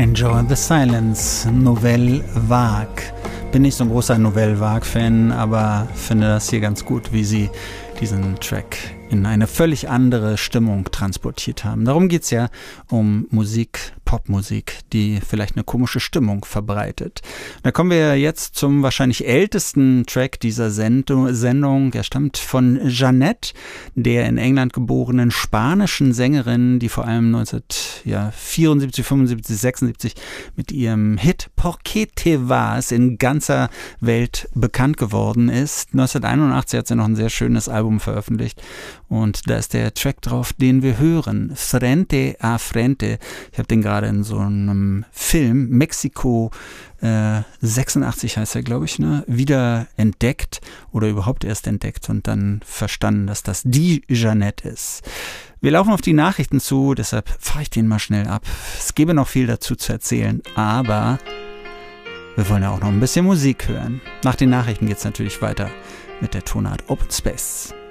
Enjoy the Silence, Nouvelle Vague. Bin nicht so ein großer Nouvelle Vague-Fan, aber finde das hier ganz gut, wie sie diesen Track in eine völlig andere Stimmung transportiert haben. Darum geht es ja um Musik, Popmusik, die vielleicht eine komische Stimmung verbreitet. Da kommen wir jetzt zum wahrscheinlich ältesten Track dieser Sendung. Er stammt von Jeanette, der in England geborenen spanischen Sängerin, die vor allem 1974, 75, 76 mit ihrem Hit Por qué te vas in ganzer Welt bekannt geworden ist. 1981 hat sie noch ein sehr schönes Album veröffentlicht und da ist der Track drauf, den wir hören, Frente a Frente. Ich habe den gerade in so einem Film, Mexiko 86 heißt er, glaube ich, wieder entdeckt oder überhaupt erst entdeckt und dann verstanden, dass das die Jeanette ist. Wir laufen auf die Nachrichten zu, deshalb fahre ich den mal schnell ab. Es gäbe noch viel dazu zu erzählen, aber wir wollen ja auch noch ein bisschen Musik hören. Nach den Nachrichten geht es natürlich weiter mit der Tonart Open Space.